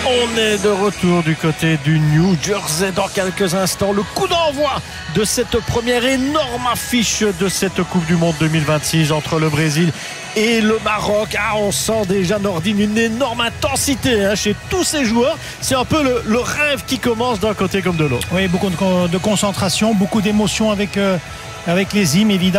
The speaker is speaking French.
On est de retour du côté du New Jersey dans quelques instants. Le coup d'envoi de cette première énorme affiche de cette Coupe du Monde 2026 entre le Brésil et le Maroc. On sent déjà, Nordine, une énorme intensité chez tous ces joueurs. C'est un peu le rêve qui commence d'un côté comme de l'autre. Oui, beaucoup de concentration, beaucoup d'émotions avec les hymnes, évidemment.